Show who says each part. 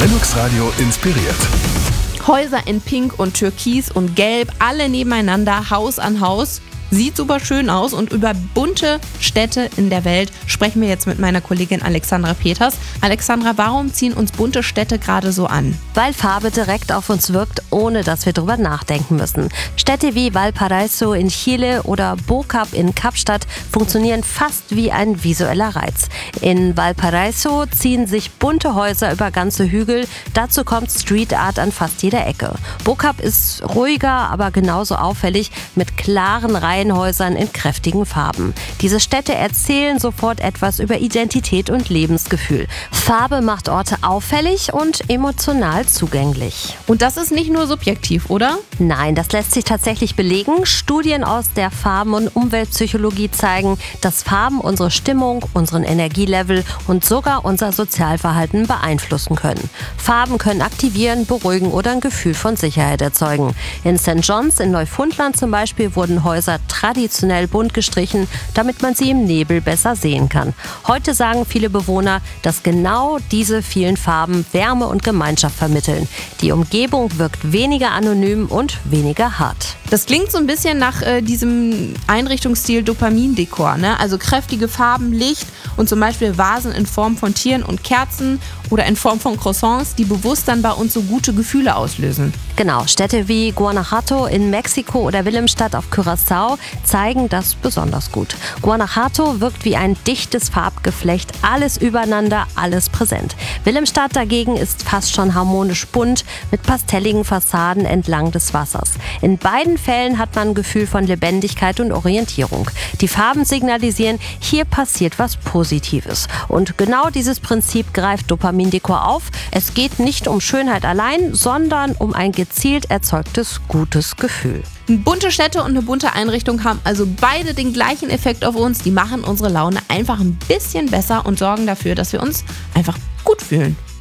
Speaker 1: Linux Radio inspiriert.
Speaker 2: Häuser in Pink und Türkis und Gelb, alle nebeneinander, Haus an Haus. Sieht super schön aus und über bunte Städte in der Welt sprechen wir jetzt mit meiner Kollegin Alexandra Peters. Alexandra, warum ziehen uns bunte Städte gerade so an?
Speaker 3: Weil Farbe direkt auf uns wirkt, ohne dass wir drüber nachdenken müssen. Städte wie Valparaiso in Chile oder Bocap in Kapstadt funktionieren fast wie ein visueller Reiz. In Valparaiso ziehen sich bunte Häuser über ganze Hügel. Dazu kommt Street Art an fast jeder Ecke. Bocap ist ruhiger, aber genauso auffällig mit klaren Reihenhäusern in kräftigen Farben. Diese Städte erzählen sofort etwas über Identität und Lebensgefühl. Farbe macht Orte auffällig und emotional zugänglich.
Speaker 2: Und das ist nicht nur subjektiv, oder?
Speaker 3: Nein, das lässt sich tatsächlich belegen. Studien aus der Farben- und Umweltpsychologie zeigen, dass Farben unsere Stimmung, unseren Energielevel und sogar unser Sozialverhalten beeinflussen können. Farben können aktivieren, beruhigen oder ein Gefühl von Sicherheit erzeugen. In St. John's in Neufundland zum Beispiel wurden Häuser traditionell bunt gestrichen, damit man sie im Nebel besser sehen kann. Heute sagen viele Bewohner, dass genau diese vielen Farben Wärme und Gemeinschaft vermitteln. Die Umgebung wirkt weniger anonym und weniger hart.
Speaker 2: Das klingt so ein bisschen nach diesem Einrichtungsstil Dopamindekor, ne? Also kräftige Farben, Licht und zum Beispiel Vasen in Form von Tieren und Kerzen oder in Form von Croissants, die bewusst dann bei uns so gute Gefühle auslösen.
Speaker 3: Genau, Städte wie Guanajuato in Mexiko oder Wilhelmstadt auf Curaçao zeigen das besonders gut. Guanajuato wirkt wie ein dichtes Farbgeflecht, alles übereinander, alles präsent. Wilhelmstadt dagegen ist fast schon harmonisch bunt mit pastelligen Fassaden entlang des Wassers. In beiden Fällen hat man ein Gefühl von Lebendigkeit und Orientierung. Die Farben signalisieren, hier passiert was Positives. Und genau dieses Prinzip greift Dopamindekor auf. Es geht nicht um Schönheit allein, sondern um ein gezielt erzeugtes gutes Gefühl.
Speaker 2: Bunte Städte und eine bunte Einrichtung haben also beide den gleichen Effekt auf uns. Die machen unsere Laune einfach ein bisschen besser und sorgen dafür, dass wir uns einfach gut fühlen.